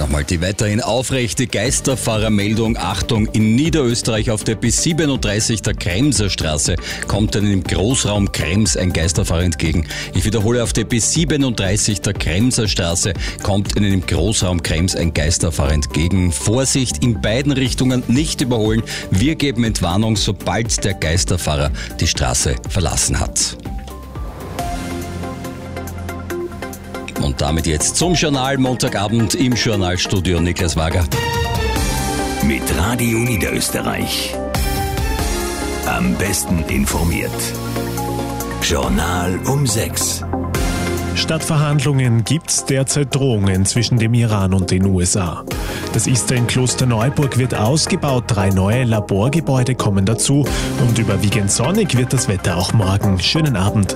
nochmal die weiterhin aufrechte Geisterfahrermeldung. Achtung, in Niederösterreich auf der B37 der Kremser Straße kommt einem im Großraum Krems ein Geisterfahrer entgegen. Ich wiederhole, auf der B37 der Kremser Straße kommt einem im Großraum Krems ein Geisterfahrer entgegen. Vorsicht, in beiden Richtungen nicht überholen. Wir geben Entwarnung, sobald der Geisterfahrer die Straße verlassen hat. Und damit jetzt zum Journal, Montagabend im Journalstudio Niklas Wager. Mit Radio Niederösterreich. Am besten informiert. Journal um 6. Statt Verhandlungen gibt's derzeit Drohungen zwischen dem Iran und den USA. Das Ister in Klosterneuburg wird ausgebaut, 3 neue Laborgebäude kommen dazu und überwiegend sonnig wird das Wetter auch morgen. Schönen Abend.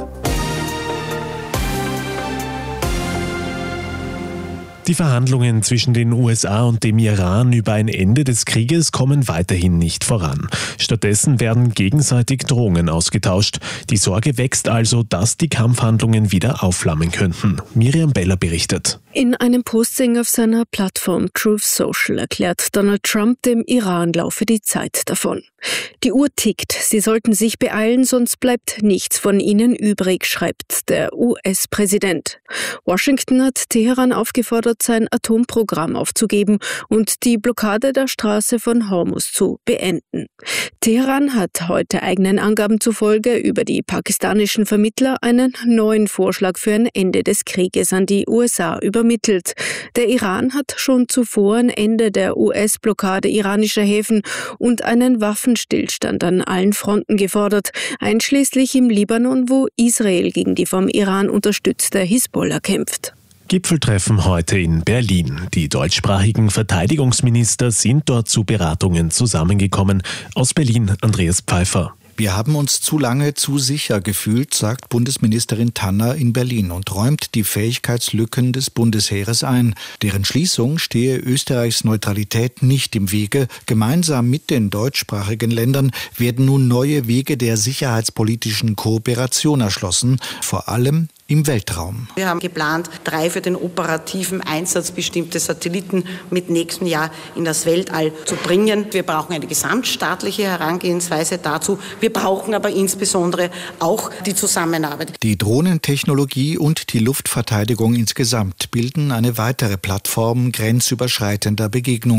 Die Verhandlungen zwischen den USA und dem Iran über ein Ende des Krieges kommen weiterhin nicht voran. Stattdessen werden gegenseitig Drohungen ausgetauscht. Die Sorge wächst also, dass die Kampfhandlungen wieder aufflammen könnten. Miriam Beller berichtet. In einem Posting auf seiner Plattform Truth Social erklärt Donald Trump dem Iran laufe die Zeit davon. Die Uhr tickt, sie sollten sich beeilen, sonst bleibt nichts von ihnen übrig, schreibt der US-Präsident. Washington hat Teheran aufgefordert, sein Atomprogramm aufzugeben und die Blockade der Straße von Hormuz zu beenden. Teheran hat heute eigenen Angaben zufolge über die pakistanischen Vermittler einen neuen Vorschlag für ein Ende des Krieges an die USA übermittelt. Der Iran hat schon zuvor ein Ende der US-Blockade iranischer Häfen und einen Waffenstillstand an allen Fronten gefordert, einschließlich im Libanon, wo Israel gegen die vom Iran unterstützte Hisbollah kämpft. Gipfeltreffen heute in Berlin. Die deutschsprachigen Verteidigungsminister sind dort zu Beratungen zusammengekommen. Aus Berlin Andreas Pfeiffer. Wir haben uns zu lange zu sicher gefühlt, sagt Bundesministerin Tanner in Berlin und räumt die Fähigkeitslücken des Bundesheeres ein. Deren Schließung stehe Österreichs Neutralität nicht im Wege. Gemeinsam mit den deutschsprachigen Ländern werden nun neue Wege der sicherheitspolitischen Kooperation erschlossen, vor allem im Weltraum. Wir haben geplant, 3 für den operativen Einsatz bestimmte Satelliten mit nächstem Jahr in das Weltall zu bringen. Wir brauchen eine gesamtstaatliche Herangehensweise dazu. Wir brauchen aber insbesondere auch die Zusammenarbeit. Die Drohnentechnologie und die Luftverteidigung insgesamt bilden eine weitere Plattform grenzüberschreitender Begegnungen.